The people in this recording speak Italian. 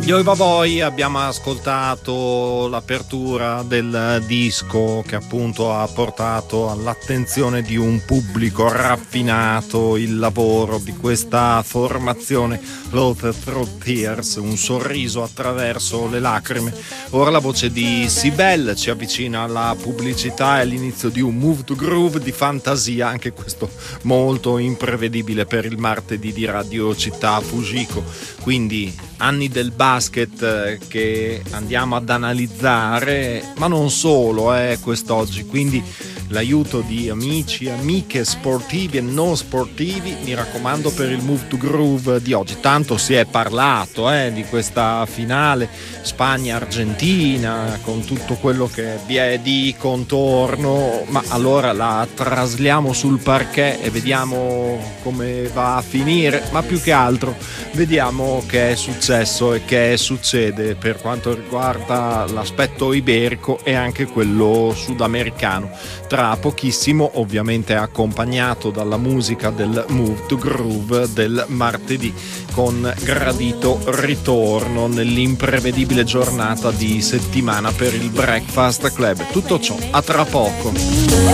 Io e Vavoi abbiamo ascoltato l'apertura del disco che appunto ha portato all'attenzione di un pubblico raffinato il lavoro di questa formazione Laughter Through Tears, un sorriso attraverso le lacrime. Ora la voce di Sibel ci avvicina alla pubblicità e all'inizio di un Move to Groove di fantasia, anche questo molto imprevedibile per il martedì di Radio Città Fujiko. Quindi anni del basket che andiamo ad analizzare, ma non solo quest'oggi, quindi l'aiuto di amici, amiche sportivi e non sportivi, mi raccomando, per il Move to Groove di oggi. Tanto si è parlato di questa finale Spagna-Argentina, con tutto quello che vi è di contorno, ma allora la trasliamo sul parquet e vediamo come va a finire, ma più che altro vediamo che è successo e che succede per quanto riguarda l'aspetto iberico e anche quello sudamericano. Tra pochissimo, ovviamente accompagnato dalla musica del Move to Groove del martedì, con gradito ritorno nell'imprevedibile giornata di settimana per il Breakfast Club. Tutto ciò a tra poco.